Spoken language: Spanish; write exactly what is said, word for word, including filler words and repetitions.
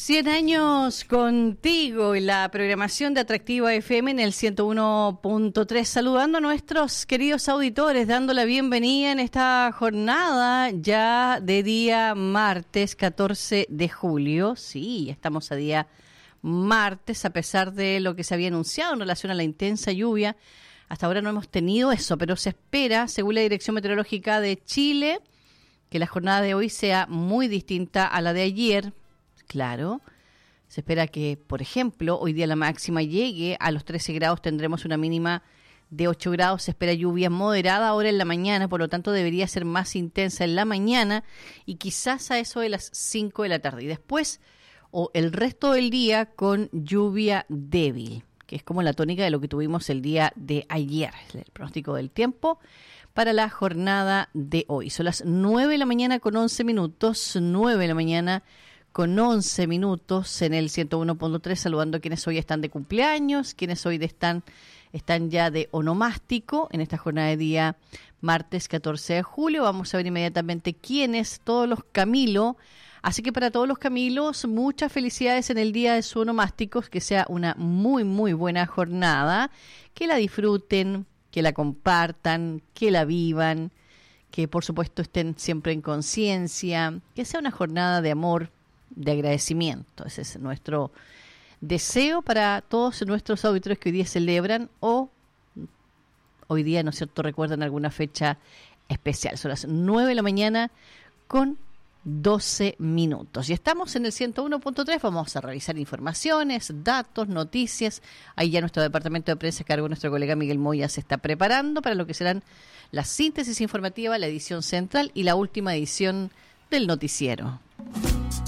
cien años contigo y la programación de Atractiva F M en el ciento uno punto tres, saludando a nuestros queridos auditores, dando la bienvenida en esta jornada ya de día martes catorce de julio. Sí, estamos a día martes, a pesar de lo que se había anunciado en relación a la intensa lluvia. Hasta ahora no hemos tenido eso, pero se espera, según la Dirección Meteorológica de Chile, que la jornada de hoy sea muy distinta a la de ayer. Claro, se espera que, por ejemplo, hoy día la máxima llegue a los trece grados, tendremos una mínima de ocho grados, se espera lluvia moderada ahora en la mañana, por lo tanto debería ser más intensa en la mañana y quizás a eso de las cinco de la tarde. Y después, o el resto del día con lluvia débil, que es como la tónica de lo que tuvimos el día de ayer, el pronóstico del tiempo para la jornada de hoy. Son las nueve de la mañana con once minutos, nueve de la mañana con once minutos en el ciento uno punto tres, saludando a quienes hoy están de cumpleaños, quienes hoy están, están ya de onomástico en esta jornada de día martes catorce de julio. Vamos a ver inmediatamente quiénes, todos los Camilo. Así que para todos los Camilos, muchas felicidades en el día de su onomástico, que sea una muy, muy buena jornada, que la disfruten, que la compartan, que la vivan, que por supuesto estén siempre en conciencia, que sea una jornada de amor, de agradecimiento. Ese es nuestro deseo para todos nuestros auditores que hoy día celebran o hoy día, ¿no es cierto?, recuerdan alguna fecha especial. Son las nueve de la mañana con doce minutos. Y estamos en el ciento uno punto tres, vamos a revisar informaciones, datos, noticias. Ahí ya nuestro departamento de prensa, a cargo de nuestro colega Miguel Moya, se está preparando para lo que serán la síntesis informativa, la edición central y la última edición del noticiero.